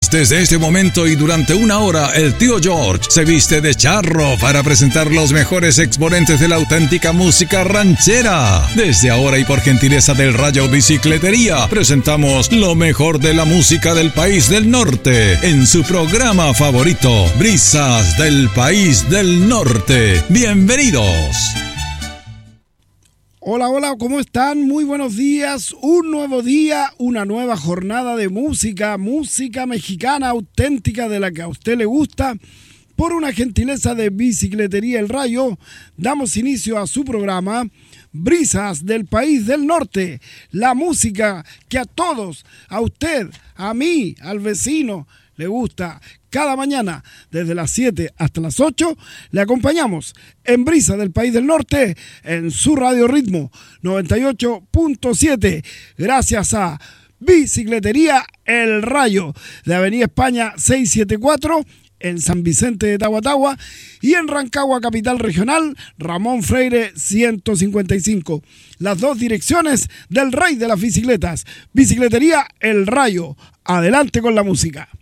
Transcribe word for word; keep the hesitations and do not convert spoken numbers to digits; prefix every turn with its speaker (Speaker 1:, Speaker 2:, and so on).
Speaker 1: desde este momento y durante una hora, el tío George se viste de charro para presentar los mejores exponentes de la auténtica música ranchera. Desde ahora y por gentileza del Rayo Bicicletería, presentamos lo mejor de la música del país del norte en su programa favorito, Brisas del País del Norte. ¡Bienvenidos!
Speaker 2: Hola, hola, ¿cómo están? Muy buenos días, un nuevo día, una nueva jornada de música, música mexicana auténtica de la que a usted le gusta. Por una gentileza de Bicicletería El Rayo, damos inicio a su programa Brisas del País del Norte, la música que a todos, a usted, a mí, al vecino, le gusta. Cada mañana, desde las siete hasta las ocho, le acompañamos en Brisa del País del Norte, en su Radio Ritmo noventa y ocho punto siete, gracias a Bicicletería El Rayo, de Avenida España seiscientos setenta y cuatro, en San Vicente de Tahuatahua, y en Rancagua, capital regional, Ramón Freire ciento cincuenta y cinco. Las dos direcciones del rey de las bicicletas, Bicicletería El Rayo. Adelante con la música.